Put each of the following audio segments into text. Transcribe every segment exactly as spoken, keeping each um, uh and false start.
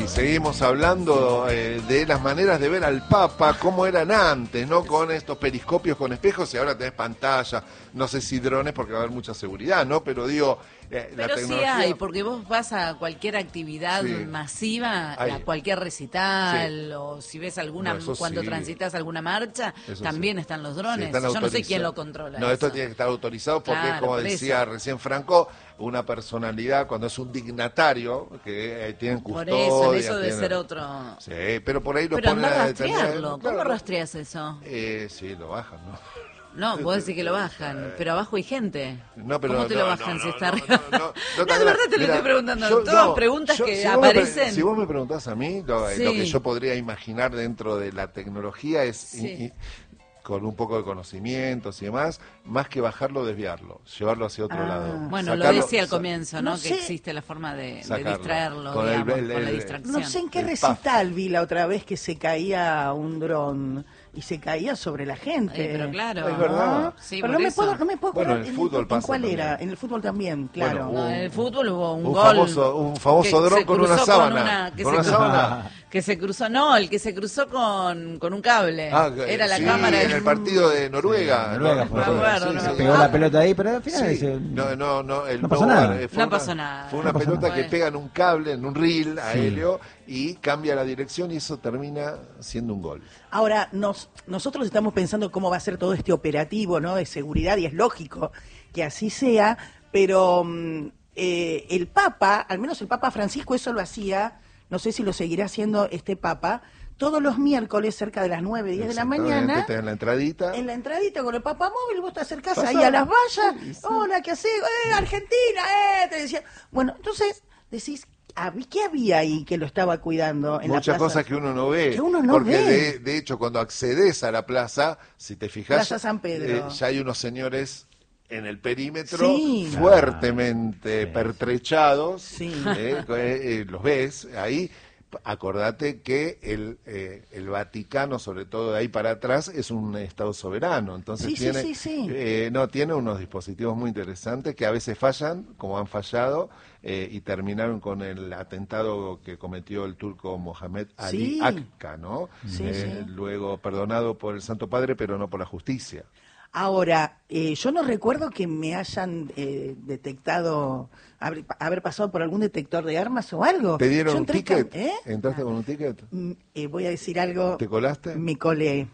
Y seguimos hablando eh, de las maneras de ver al Papa, cómo eran antes, ¿no? Con estos periscopios con espejos y ahora tenés pantalla, no sé si drones porque va a haber mucha seguridad, ¿no? Pero digo, eh, la Pero tecnología... sí hay, porque vos vas a cualquier actividad Sí. masiva, Hay. a cualquier recital, Sí. o si ves alguna, No, eso cuando sí. transitas alguna marcha, Eso también sí. están los Sí, drones. están Yo no sé autorizados. quién lo controla. No, eso. esto tiene que estar autorizado porque, Claro, como por decía eso. recién Franco, una personalidad, cuando es un dignatario, que eh, tienen Por custodia... eso, eso debe tienen- ser otro... Sí, pero por ahí lo Pero ponen anda a a detener. rastrearlo. Claro, ¿Cómo lo- rastreas eso? Eh, sí, lo bajan, ¿no? No, vos decís que lo bajan, pero abajo hay gente. No, pero ¿Cómo te no, lo no, bajan no, si está no, arriba? no, no, no, No, tan de verdad grave. te lo Mira, estoy preguntando. yo- Todas no, preguntas yo- que si vos me pre- aparecen. si vos me preguntás a mí, lo, Sí. lo que yo podría imaginar dentro de la tecnología es, Sí. y- y- con un poco de conocimientos y demás, más que bajarlo, desviarlo, llevarlo hacia otro Ah. lado. Bueno, lo Sacarlo- decía al sa- comienzo, ¿no? no que sé. existe la forma de, de Sacarlo. distraerlo, Con el- digamos, el- con la el- distracción. No sé en qué El recital vi la otra vez que se caía un dron y se caía sobre la gente. Eh, pero claro. Es verdad. Sí, pero por no me, eso. puedo, no me puedo Bueno, acordar en el en, fútbol en pasa cuál también. era. En el fútbol también, claro. Bueno, No, en el fútbol hubo un, un gol. famoso- un famoso que dron se con una cruzó sábana. una- que, ¿Con se una cruzó, sábana? que se cruzó, no, el que se cruzó con, con un cable. Ah, que- Era la sí, cámara. en el partido de Noruega. Sí, Noruega ¿no? fue. Me acuerdo, Sí, no sí. me Pegó Ah. la pelota ahí, pero al final Sí. dice, No, no, no, el No pasó no, nada. eh, fue No una- pasó nada. Fue una No pasó pelota nada. que pega en un cable, en un reel aéreo, Sí. y cambia la dirección y eso termina siendo un gol. Ahora, nos, nosotros estamos pensando cómo va a ser todo este operativo, ¿no? De seguridad, y es lógico que así sea, pero mm, eh, el Papa, al menos el Papa Francisco, eso lo hacía, no sé si lo seguirá haciendo este Papa, todos los miércoles cerca de las nueve, diez de la Exactamente, mañana, te dan la entradita. en la entradita con el Papa móvil, vos te acercás Pasá. ahí a las vallas, Sí, sí. hola, ¿qué haces? ¡Eh, Argentina! ¡Eh! Te decía. Bueno, entonces decís, ¿hab- ¿qué había ahí que lo estaba cuidando en la Muchas plaza? cosas que uno no ve. Que uno no porque ve. De, de hecho, cuando accedes a la plaza, si te fijas, Plaza San Pedro. eh, ya hay unos señores en el perímetro Sí. fuertemente Sí. pertrechados. Sí. eh, eh, eh, los ves ahí. Acordate que el, eh, el Vaticano, sobre todo de ahí para atrás, es un Estado soberano. Entonces Sí, sí, tiene, sí, sí. eh, no, tiene unos dispositivos muy interesantes que a veces fallan, como han fallado, eh, y terminaron con el atentado que cometió el turco Mohamed Ali Sí. Akka, ¿no? Sí, Eh, sí. Luego perdonado por el Santo Padre, pero no por la justicia. Ahora, eh, yo no recuerdo que me hayan eh, detectado, haber, haber pasado por algún detector de armas o algo. ¿Te dieron Yo un entré ticket? cam- ¿Eh? ¿Entraste con un ticket? Mm, eh, voy a decir algo. ¿Te colaste? Me colé.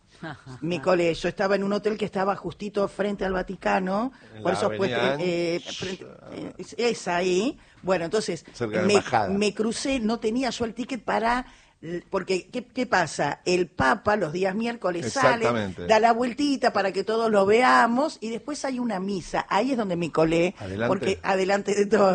Me colé. Yo estaba en un hotel que estaba justito frente al Vaticano. En Por la eso, pues, avenida eh, Ancha. frente- eh, es- es ahí. Bueno, entonces, Cerca de la me, embajada. me crucé, no tenía yo el ticket para... Porque, ¿qué, qué pasa? El Papa los días miércoles sale, Exactamente. da la vueltita para que todos lo veamos y después hay una misa. Ahí es donde me colé. Adelante. Porque adelante de todo.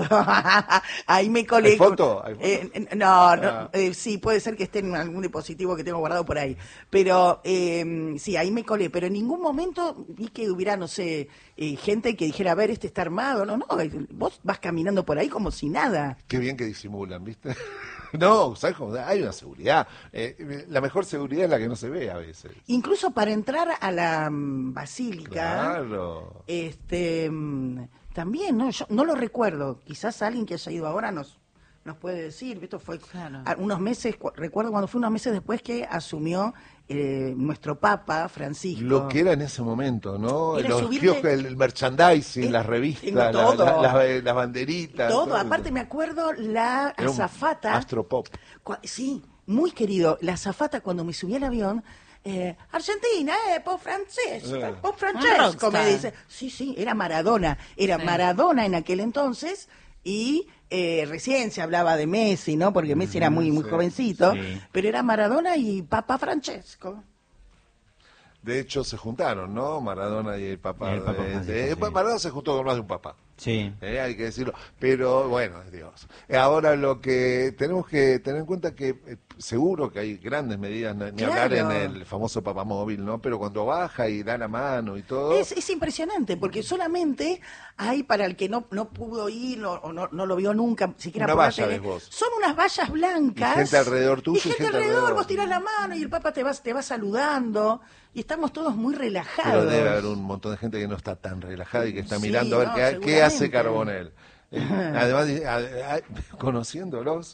Ahí me colé. ¿Hay foto? ¿Hay foto? Eh, no, no Ah. eh, sí, puede ser que esté en algún dispositivo que tengo guardado por ahí. Pero eh, sí, ahí me colé. Pero en ningún momento vi que hubiera, no sé, eh, gente que dijera, a ver, este está armado. No, no, vos vas caminando por ahí como si nada. Qué bien que disimulan, ¿viste? No, ¿sabes cómo? Hay una seguridad. Eh, la mejor seguridad es la que no se ve a veces. Incluso para entrar a la mm, basílica, Claro. este mm, también, ¿no? Yo no lo recuerdo. Quizás alguien que haya ido ahora nos nos puede decir. Esto fue Claro. a- unos meses, cu- recuerdo cuando fue unos meses después que asumió eh, nuestro Papa Francisco. Lo que era en ese momento, ¿no? Era Los subirte- kioscos, el, el merchandising, Eh, las revistas, tengo la- todo. la- las, las banderitas. Todo, aparte me acuerdo la Era un azafata. Astropop. Cua- Sí, muy querido. La azafata cuando me subí al avión, eh, Argentina, eh, Pop Francesco, Eh. Pop Un Francesco, rockstar. me dice. Sí, sí, era Maradona. Era Sí. Maradona en aquel entonces y eh, recién se hablaba de Messi, ¿no? Porque Messi era muy, muy sí, jovencito. sí. Pero era Maradona y Papa Francesco. De hecho, se juntaron, ¿no? Maradona y el papá. Y el Papa de- Francisco, de- sí. Maradona se juntó con más de un papá. sí. Eh, hay que decirlo, pero bueno, Dios. Eh, Ahora lo que tenemos que tener en cuenta que eh, seguro que hay grandes medidas, ni Claro. hablar en el famoso papamóvil, ¿no? Pero cuando baja y da la mano y todo, Es, es impresionante, porque solamente hay para el que no, no pudo ir o, o no, no lo vio nunca, siquiera Una por la valla tele, ves vos. son unas vallas blancas. Y gente alrededor tuyo Y gente, y gente alrededor, alrededor. vos tirás la mano y el Papa te va, te va saludando. Y estamos todos muy relajados. pero debe haber un montón de gente que no está tan relajada y que está Sí, mirando a ver no, qué, qué hace seguramente. Carbonell. Eh, además, a- a- conociéndolos,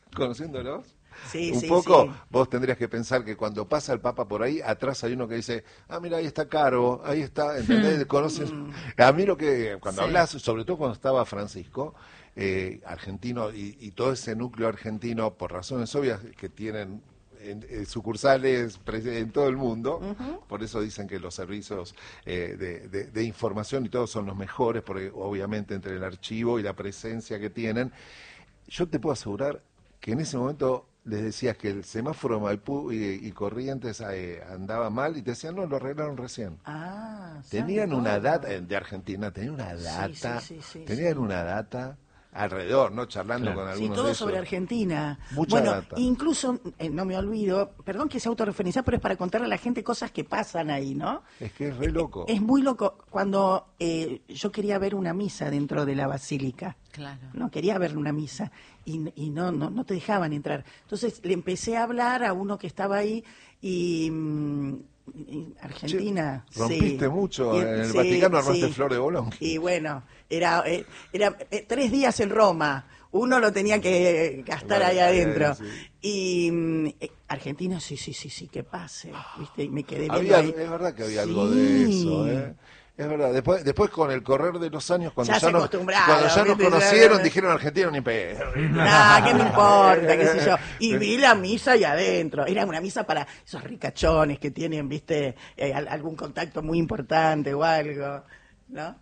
conociéndolos. Sí, un sí, poco, sí. vos tendrías que pensar que cuando pasa el Papa por ahí, atrás hay uno que dice, ah, mira, ahí está Caro, ahí está, ¿entendés? Conocen. A mí lo que, cuando Sí. hablas, sobre todo cuando estaba Francisco, eh, argentino, y, y todo ese núcleo argentino, por razones obvias que tienen en, en sucursales pres- en todo el mundo, uh-huh. Por eso dicen que los servicios eh, de, de, de información y todos son los mejores, porque obviamente entre el archivo y la presencia que tienen, yo te puedo asegurar que en ese momento les decías que el semáforo de Maipú y, y Corrientes eh, andaba mal y te decían, no, lo arreglaron recién. Ah, tenían una todo. data, eh, de Argentina, tenían una data, Sí, sí, sí, sí, tenían sí. una data alrededor, ¿no? Charlando Claro. con Sí, algunos todo de ellos. sobre Argentina. Mucha bueno, data. incluso, eh, no me olvido, perdón que sea autorreferencial, pero es para contarle a la gente cosas que pasan ahí, ¿no? Es que es re loco. Es muy loco. Cuando eh, yo quería ver una misa dentro de la basílica, Claro. no quería ver una misa y, y no, no no te dejaban entrar. Entonces le empecé a hablar a uno que estaba ahí y, mm, y Argentina. Che, rompiste sí. mucho. Y- En el sí, Vaticano armaste sí. flor de bolón. Y bueno, era, eh, era eh, tres días en Roma. Uno lo tenía que gastar Bueno, ahí adentro. eh, sí. Y mm, eh, Argentina, sí, sí, sí, sí, que pase. ¿Viste? Y me quedé viendo Había, ahí. es verdad que había algo Sí. de eso, ¿eh? Es verdad. Después, después con el correr de los años, cuando Ya ya, se nos, acostumbraron, cuando ya nos ¿viste? conocieron, Ya- dijeron argentino ni pedo. Nah, ¿qué me importa? ¿Qué sé yo? Y vi la misa ahí adentro. Era una misa para esos ricachones que tienen, viste, eh, al- algún contacto muy importante o algo, ¿no?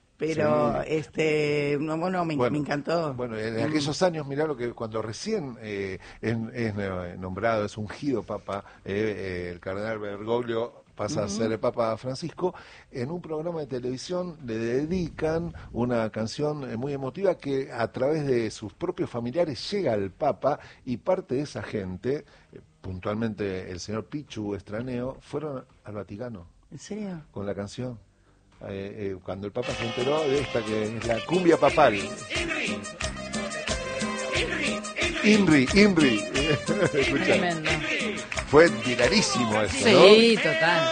Pero, Sí. este, no, bueno, me, me encantó. Bueno, en Mm. aquellos años, mirá lo que cuando recién eh, es, es nombrado, es ungido Papa, eh, eh, el cardenal Bergoglio pasa a ser el Papa Francisco, en un programa de televisión le dedican una canción eh, muy emotiva que a través de sus propios familiares llega al Papa y parte de esa gente, eh, puntualmente el señor Pichu Estraneo, fueron al Vaticano ¿En serio? con la canción. Eh, eh, cuando el Papa se enteró de esta que es la cumbia papal. Inri, Inri. Escuchá. Tremendo. Fue tirarísimo eso, ¿no? Sí, total.